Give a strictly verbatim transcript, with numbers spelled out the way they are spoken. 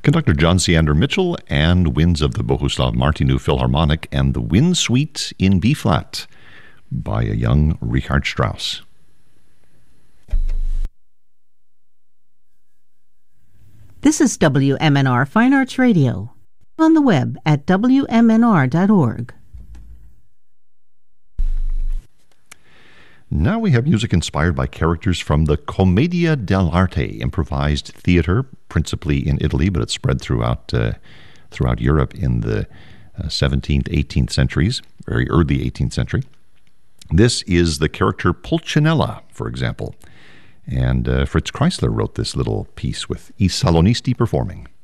Conductor John Seander Mitchell and Winds of the Bohuslav Martinu Philharmonic and the Wind Suite in B-flat by a young Richard Strauss. This is W M N R Fine Arts Radio, on the web at W M N R dot org. Now we have music inspired by characters from the Commedia dell'arte, improvised theater, principally in Italy, but it spread throughout uh, throughout Europe in the uh, seventeenth, eighteenth centuries, very early eighteenth century. This is the character Pulcinella, for example. And uh, Fritz Kreisler wrote this little piece with I Salonisti performing.